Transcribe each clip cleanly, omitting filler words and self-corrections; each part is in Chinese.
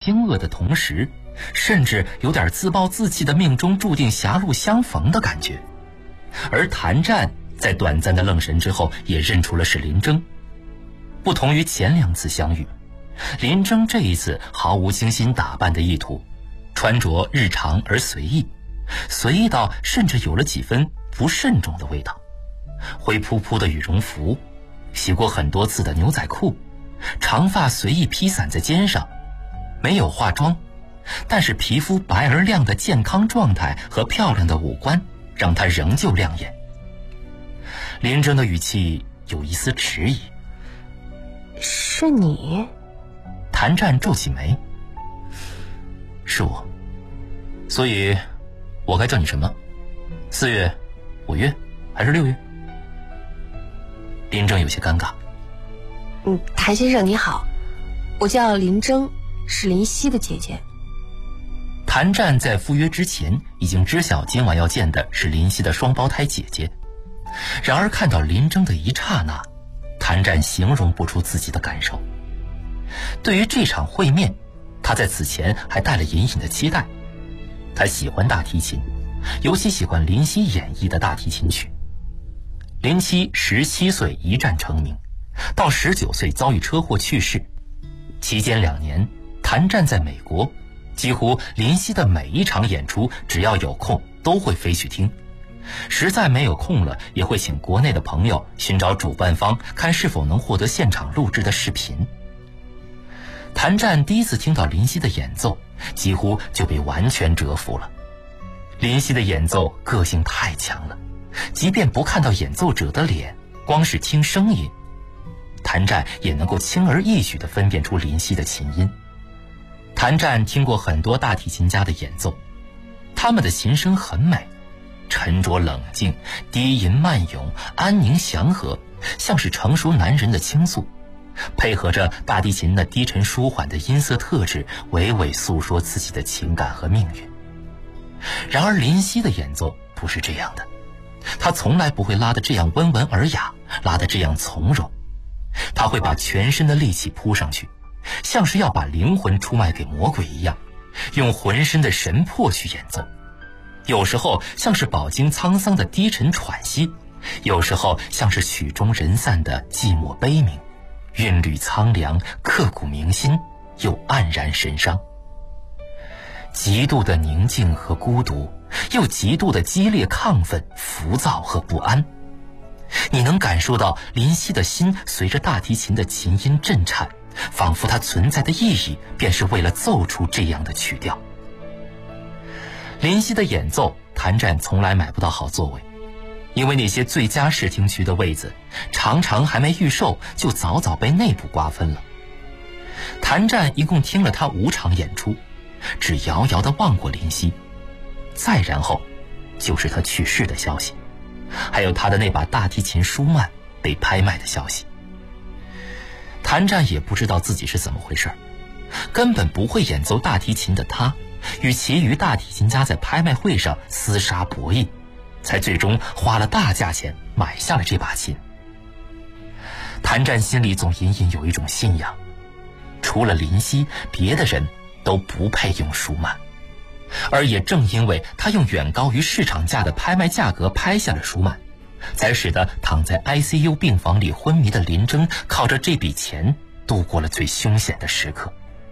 惊愕的同时，甚至有点自暴自弃的命中注定狭路相逢的感觉。而谭战在短暂的愣神之后也认出了是林征。不同于前2次相遇，林征这一次毫无精心打扮的意图，穿着日常而随意，随意到甚至有了几分不慎重的味道。灰扑扑的羽绒服，洗过很多次的牛仔裤，长发随意披散在肩上，没有化妆，但是皮肤白而亮的健康状态和漂亮的五官让他仍旧亮眼。林征的语气有一丝迟疑。 是你？ 谭战皱起眉。是我。所以我该叫你什么？4月、5月还是6月？林征有些尴尬。 谭先生你好，我叫林征，是林夕的姐姐。 谭战在赴约之前已经知晓今晚要见的是林夕的双胞胎姐姐，然而看到林征的一刹那，谭战形容不出自己的感受。对于这场会面，他在此前还带了隐隐的期待。他喜欢大提琴，尤其喜欢林夕演绎的大提琴曲。林夕17岁一战成名，到19岁遭遇车祸去世，期间2年，谭战在美国，几乎林夕的每一场演出只要有空都会飞去听，实在没有空了也会请国内的朋友寻找主办方，看是否能获得现场录制的视频。谭战第一次听到林夕的演奏，几乎就被完全折服了。林夕的演奏个性太强了，即便不看到演奏者的脸，光是听声音，谭战也能够轻而易举地分辨出林夕的琴音。谭战听过很多大提琴家的演奏，他们的琴声很美，沉着冷静，低吟慢咏，安宁祥和，像是成熟男人的倾诉，配合着大提琴那低沉舒缓的音色特质，娓娓诉说自己的情感和命运。然而林夕的演奏不是这样的，他从来不会拉得这样温文尔雅，拉得这样从容，他会把全身的力气扑上去，像是要把灵魂出卖给魔鬼一样，用浑身的神魄去演奏。有时候像是饱经沧桑的低沉喘息，有时候像是曲终人散的寂寞悲鸣，韵律苍凉，刻骨铭心，又黯然神伤。极度的宁静和孤独，又极度的激烈亢奋、浮躁和不安。你能感受到林夕的心随着大提琴的琴音震颤，仿佛它存在的意义便是为了奏出这样的曲调。林夕的演奏，谭战从来买不到好座位，因为那些最佳视听区的位子常常还没预售就早早被内部瓜分了。谭战一共听了他5场演出，只遥遥地望过林夕，再然后就是他去世的消息，还有他的那把大提琴舒曼被拍卖的消息。谭战也不知道自己是怎么回事，根本不会演奏大提琴的他，与其余大提琴家在拍卖会上厮杀博弈，才最终花了大价钱买下了这把琴。谭战心里总隐隐有一种信仰，除了林夕，别的人都不配用舒曼。而也正因为他用远高于市场价的拍卖价格拍下了舒曼，才使得躺在 ICU 病房里昏迷的林征靠着这笔钱度过了最凶险的时刻。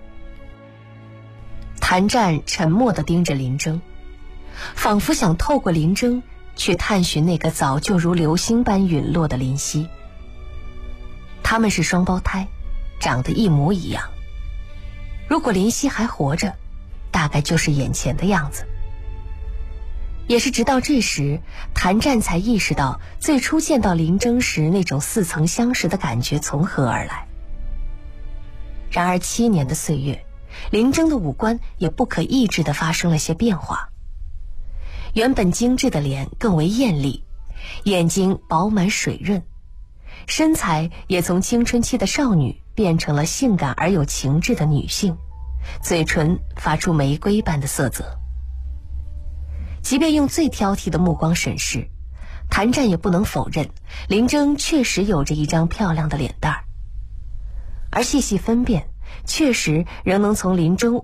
谭战沉默地盯着林征，仿佛想透过林征去探寻那个早就如流星般陨落的林夕。他们是双胞胎，长得一模一样。如果林夕还活着，大概就是眼前的样子。也是直到这时，谭战才意识到最初见到林征时那种似曾相识的感觉从何而来。然而7年的岁月，林征的五官也不可抑制地发生了些变化。原本精致的脸更为艳丽，眼睛饱满水润，身材也从青春期的少女变成了性感而有情致的女性，嘴唇发出玫瑰般的色泽。即便用最挑剔的目光审视，谭战也不能否认林征确实有着一张漂亮的脸蛋儿，而细细分辨，确实仍能从林征